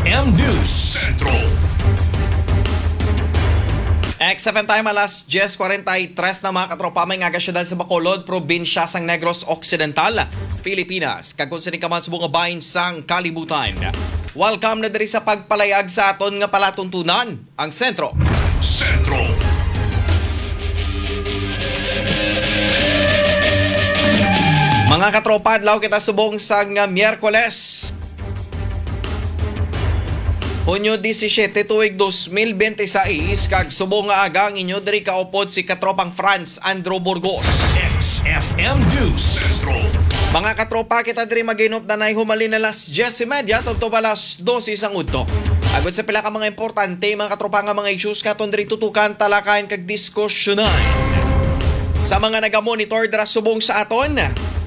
XFM News Centro. XFM time alas 10:43 na mga katropa may nga syudad sa Bacolod, probinsya sang Negros Occidental, Pilipinas. Kagkun sining kaman sa mga bahin sang kalibutan. Welcome na diri sa pagpalayag sa aton nga palatuntunan, ang Sentro. Centro. Mga katropa, adlaw kita subong sang Miyerkules. Hunyo 17 tuig 2026 kag subong nga agang inyo diri kaupod si katropang France Andrew Burgos. XFM News Centro. Mga katropa, kita diri maginop na nay humalin na alas 10:30 tungtong alas 12 sang udto. Agod sa pila ka mga importante mga katropa nga mga issues katon diri tutukan, talakayan kag diskusyonan. Sa mga naga-monitor dira subong sa aton,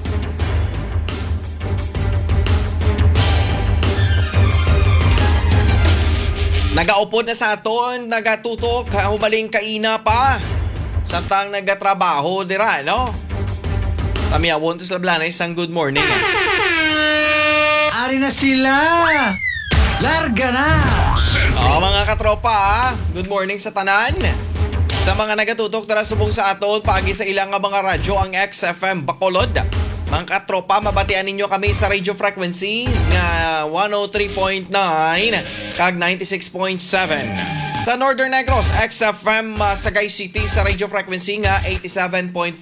nagaupod na sa aton, nagatutok, humaling kaina pa. Samtang nagatrabaho dira, no? Tamiyawon to sa lablanay, isang good morning. Ari na sila! Larga na! Mga katropa, good morning sa tanan. Sa mga nagatutok, tara subong sa aton, paagi sa ilang mga radyo, ang XFM Bacolod. Mga katropa, mabatian ninyo kami sa radio frequencies nga 103.9 kag 96.7. Sa Northern Negros, XFM Sagay City sa radio frequency nga 87.5.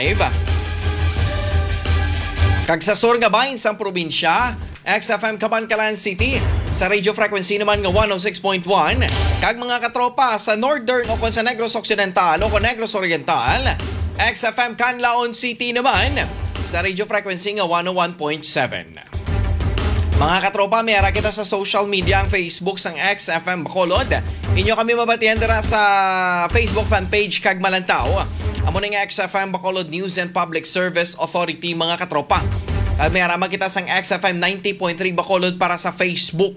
Kag sa sur nga bahin sang probinsya, XFM Cabancalan City sa radio frequency naman nga 106.1. Kag mga katropa sa Northern o sa Negros Occidental o Negros Oriental, XFM Canlaon City naman sa radio frequency nga 101.7. Mga katropa, mayara kita sa social media ang Facebook sang XFM Bacolod. Inyo kami mabatihan dira sa Facebook fanpage kag Malantaw. Amo na nga XFM Bacolod News and Public Service Authority mga katropa. At mayara makita sang XFM 90.3 Bacolod para sa Facebook.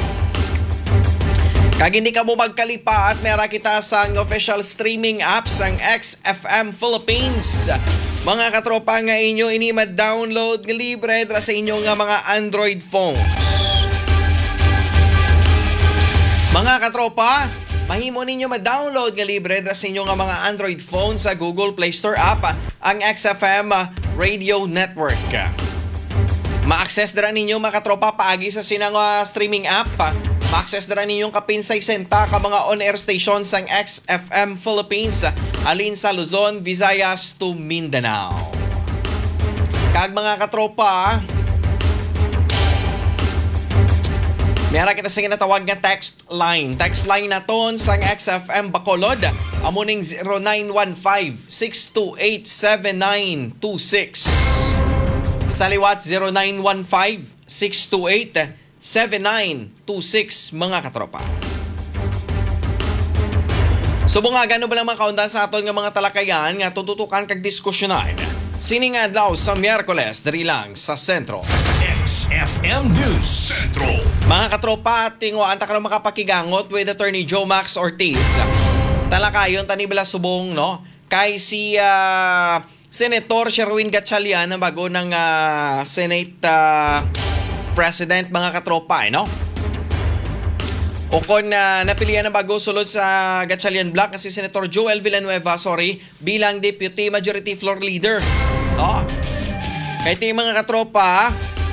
Kag hindi ka mo magkalipa at mayara kita sang official streaming apps sang XFM Philippines. Mga katropa nga inyo ini ma-download nga libre dra sa inyo nga mga Android phones. Mga katropa, mahimo ninyo ma-download nga libre dra sa inyo nga mga Android phones sa Google Play Store app ang XFM Radio Network. Ma-access dra ninyo mga katropa paagi sa sinang streaming app. Ma-access dra ninyong kapinsay senta ka mga on-air stations sang XFM Philippines alin sa Luzon, Visayas to Mindanao. Kag mga katropa, mayara kita sa ginatawag nga text line. Text line naton sang XFM Bacolod amuning 0915-628-7926. Sa liwat 0915-628-7926 mga katropa. Subong nga gano ba lang mga kaundan sa aton nga mga talakayan nga tututukan kag diskusyonan. Sining adlaw sa Miyerkules diri lang sa Sentro. XFM News Centro. Mga katropa, tingwaan ta karon makapakigangot with Attorney Joe Max Ortiz. Talakayon tani bala subong no kay si Senator Sherwin Gatchalian ang bago ng Senate President mga katropa, no? O kung napilihan ng bago sulod sa Gatchalian Block si Senator Joel Villanueva, bilang Deputy Majority Floor Leader. No? Kaya ito mga katropa,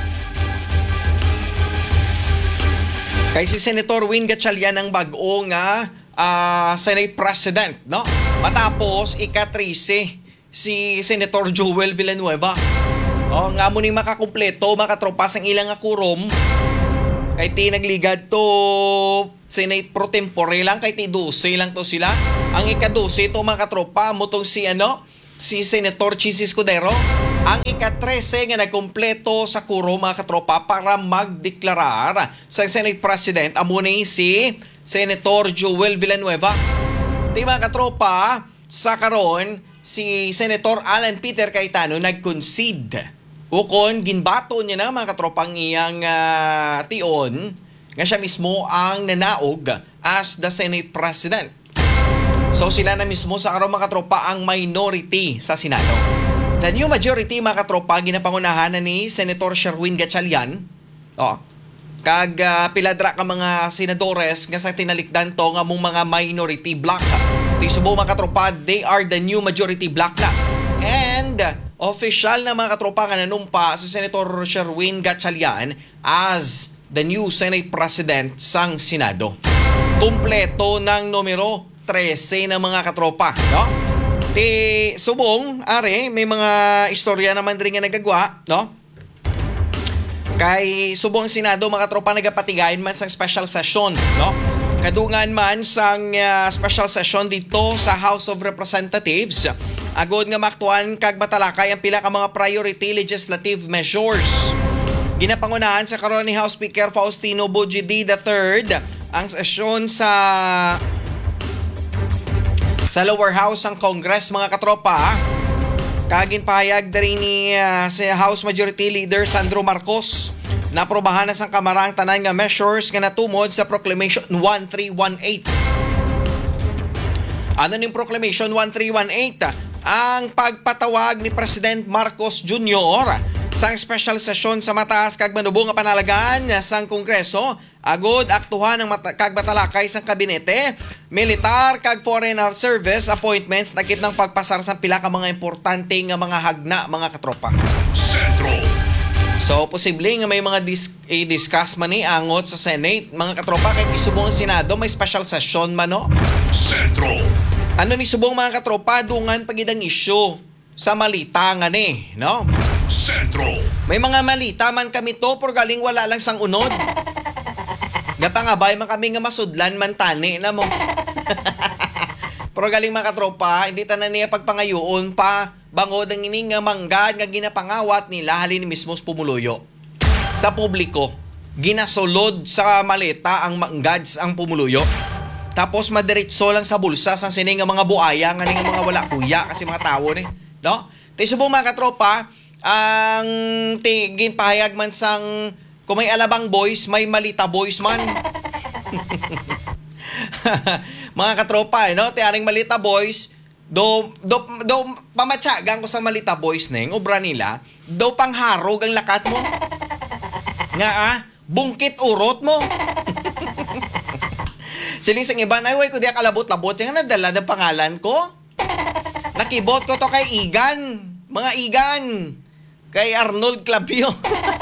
kay si Senator Win Gatchalian ang bago nga Senate President, no? Matapos ika-13 si Senator Joel Villanueva. Nga mo ning makakumpleto mga katropa sang ilang kurom. Kay ti nagligad to Senate pro tempore lang, kay ti 12 lang to sila. Ang ika-12 to mga katropa mo tong si Senator Chis Escudero. Ang ika-13 nga nagkumpleto sa kuro mga katropa para magdeklarar sa Senate President amo ni si Senator Joel Villanueva. Di mga katropa, sa karon si Senator Alan Peter Cayetano nag-concede. Ukon, ginbato niya na mga katropang iyang tion nga siya mismo ang nanaog as the Senate President. So sila na mismo sa araw mga katropa ang minority sa Senado. The new majority mga katropa ginapangunahan na ni Senator Sherwin Gatchalian kag piladra ka mga senadores nga sa tinalikdan to nga mong mga minority bloc. Di subo mga katropa, they are the new majority bloc na. And official na mga katropa nga nanumpa si Senator Sherwin Gatchalian as the new Senate President sang Senado. Kumpleto ng numero 13 ng mga katropa, no? Ti subong, are, may mga istorya naman rin nga nagagwa, no? Kay subong Senado, mga katropa, nagapatigayin man sa special session, no? Kadungan man sang special session dito sa House of Representatives. Agod nga maktuan kag matalakay ang pila ka mga priority legislative measures. Ginapangunahan sa karon ni House Speaker Faustino Bujidi III ang sesyon sa lower house ng Congress, mga katropa. Kagin pahayag dari ni si House Majority Leader Sandro Marcos na aprobahan na sang Kamara ang tanan nga measures nga natumod sa Proclamation 1318. Ano ning Proclamation 1318? Ang pagpatawag ni President Marcos Jr. sang special session sa mataas kag manubong nga panalagaan sang Kongreso agod aktuhan ng kag matalakay sang kabinete, militar kag foreign service appointments nakip ng pagpasar sa pila ka mga importante nga mga hagna, mga katropa. Sentro. So, posible nga may mga discuss man ni angot sa Senate, mga katropa, kay isubong ang Senado, may special session man, no? Sentro. Ano ni subong mga katropa, dungan pagidang issue sa malita nga ni, no? Sentro. May mga malita man kami to, pero galing wala lang sang unod. Gatangabay man kami nga masudlan man tani na mo. Pero galing mga katropa, hindi tanan niya pagpangayoon pa, bangod ang ining nga manggad nga ginapangawat nila halin mismo sa pumuluyo. Sa publiko, ginasolod sa maleta ang manggads ang pumuluyo. Tapos madiretso lang sa bulsa sa sining nga mga buaya nga nga mga wala kuya kasi mga tao ni, no? Tay subong mga katropa, ang tigin pahayag man sang kung may alabang boys, may malita boys man. Mga katropa, no? Tiyaring malita boys, do pamatsagan ko sa malita boys neng, obra nila, do pangharog ang lakat mo. Nga bungkit urot mo. Siling sang iba, ay, ko diya kalabot-labot, yung nadala ng pangalan ko. Nakibot ko to kay Igan. Mga Igan. Kay Arnold Clavio.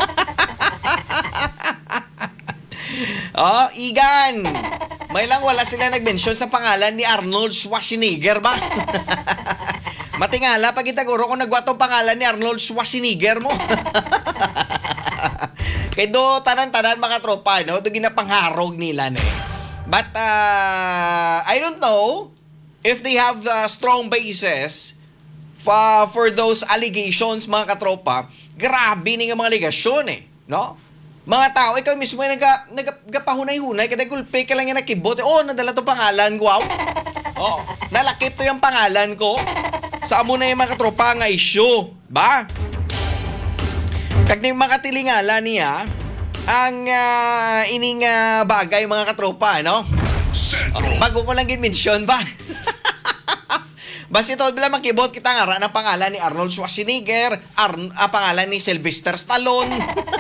Oh, Igan. May lang wala sila nag-mention sa pangalan ni Arnold Schwarzenegger ba? Matingala, pag itaguro ko nagwatong pangalan ni Arnold Schwarzenegger mo. Kaya do, tanan-tanan mga tropa, no? Do ginapangharog nila, ne? But, I don't know if they have strong basis for those allegations, mga katropa. Grabe nga mga aligasyon, eh, no? Mga tao, ikaw mismo ay nagapahunay-hunay, kada gulpe ka lang yung nakibot. Oh, nadala to pangalan, wow. Oh, nalakip to yung pangalan ko. Sa amo na yung mga katropa nga issue, ba? Kag na yung makatilingala niya, ang ining bagay, mga katropa, no? Bago ko lang gin-mention ba? Basta ito, bila makibot kita nga ng pangalan ni Arnold Schwarzenegger, pangalan ni Sylvester Stallone.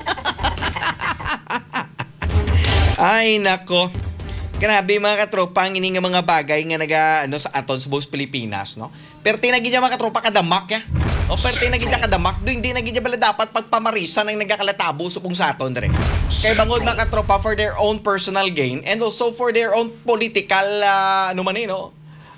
Ay, nako. Grabe mga katropa, ang ining mga bagay nga sa aton sa buong Pilipinas, no? Pero tinagin niya mga katropa kadamak, ya? O pero tinagin niya kadamak, do hindi nagin niya bala dapat pagpamarisan ng nagkakalatabo supong sa aton, dire. Kaya bangod mga katropa for their own personal gain and also for their own political, no?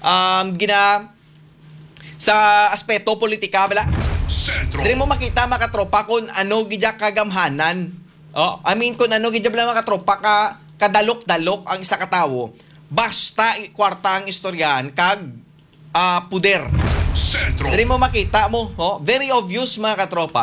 Sa aspeto politika, bala. Dire mo makita mga katropa kung ano gidya kagamhanan. Oh, I mean, kung ano gidya bala mga katropa kadalok-dalok ang isa katawo, basta kwarta ang istoryahan kag puder. Dari mo makita mo, very obvious mga katropa.